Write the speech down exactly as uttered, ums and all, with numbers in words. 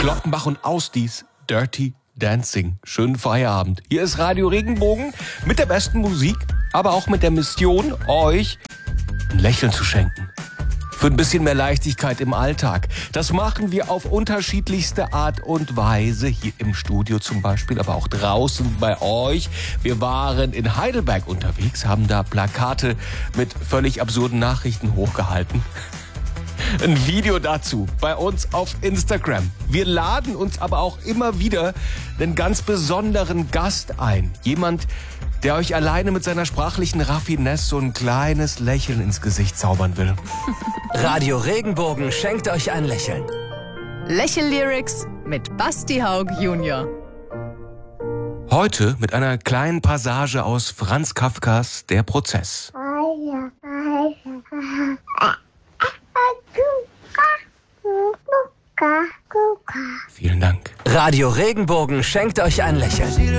Glockenbach und Ausdies, Dirty Dancing. Schönen Feierabend. Hier ist Radio Regenbogen mit der besten Musik, aber auch mit der Mission, euch ein Lächeln zu schenken. Für ein bisschen mehr Leichtigkeit im Alltag. Das machen wir auf unterschiedlichste Art und Weise. Hier im Studio zum Beispiel, aber auch draußen bei euch. Wir waren in Heidelberg unterwegs, haben da Plakate mit völlig absurden Nachrichten hochgehalten. Ein Video dazu bei uns auf Instagram. Wir laden uns aber auch immer wieder einen ganz besonderen Gast ein. Jemand, der euch alleine mit seiner sprachlichen Raffinesse so ein kleines Lächeln ins Gesicht zaubern will. Radio Regenbogen schenkt euch ein Lächeln. Lächel-Lyrics mit Basti Haug Junior Heute mit einer kleinen Passage aus Franz Kafkas Der Prozess. Vielen Dank. Radio Regenbogen schenkt euch ein Lächeln.